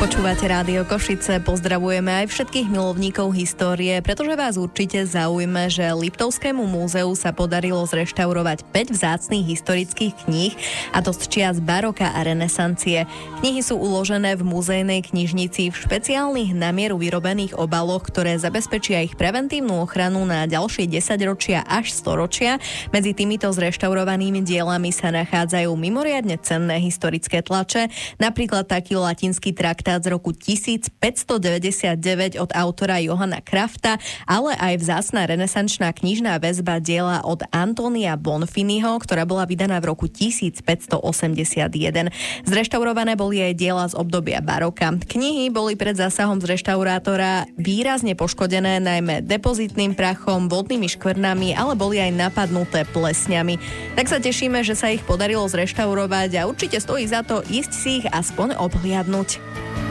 Počúvate Rádio Košice, pozdravujeme aj všetkých milovníkov histórie, pretože vás určite zaujme, že Liptovskému múzeu sa podarilo zreštaurovať 5 vzácnych historických kníh, a to z čias baroka a renesancie. Knihy sú uložené v muzejnej knižnici v špeciálnych na mieru vyrobených obaloch, ktoré zabezpečia ich preventívnu ochranu na ďalšie 10-ročia až 100-ročia. Medzi týmito zreštaurovanými dielami sa nachádzajú mimoriadne cenné historické tlače, napríklad taký latinský traktát z roku 1599 od autora Johana Krafta, ale aj vzácna renesančná knižná väzba diela od Antonia Bonfiniho, ktorá bola vydaná v roku 1581. Zreštaurované boli aj diela z obdobia baroka. Knihy boli pred zásahom z reštaurátora výrazne poškodené najmä depozitným prachom, vodnými škvrnami, ale boli aj napadnuté plesňami. Tak sa tešíme, že sa ich podarilo zreštaurovať a určite stojí za to ísť si ich aspoň obhliadnuť.